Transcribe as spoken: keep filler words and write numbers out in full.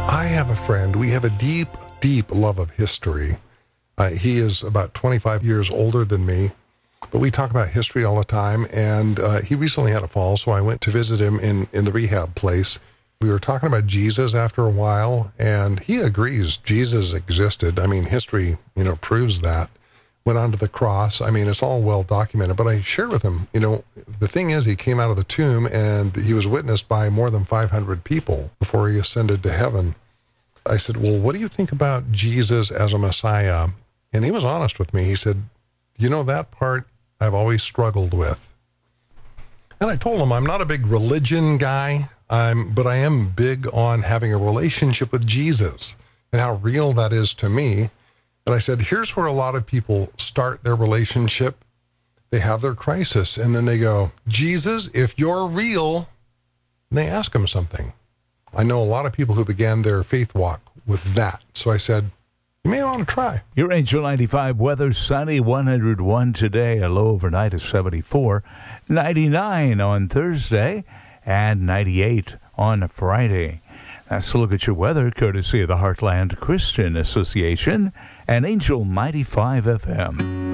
I have a friend. We have a deep, deep love of history. Uh, he is about twenty-five years older than me, but we talk about history all the time. And uh, he recently had a fall, so I went to visit him in, in the rehab place. We were talking about Jesus after a while, and he agrees Jesus existed. I mean, history, you know, proves that. Went onto the cross. I mean, it's all well documented, but I shared with him, you know, the thing is, he came out of the tomb and he was witnessed by more than five hundred people before he ascended to heaven. I said, well, what do you think about Jesus as a Messiah? And he was honest with me. He said, you know, that part I've always struggled with. And I told him, I'm not a big religion guy, I'm, but I am big on having a relationship with Jesus and how real that is to me. And I said, here's where a lot of people start their relationship. They have their crisis, and then they go, Jesus, if you're real, and they ask him something. I know a lot of people who began their faith walk with that. So I said, you may want to try. Your Angel ninety-five weather, sunny, one hundred one today, a low overnight of seventy-four, ninety-nine on Thursday, and ninety-eight on Friday. That's a look at your weather, courtesy of the Heartland Christian Association and Angel ninety-five F M.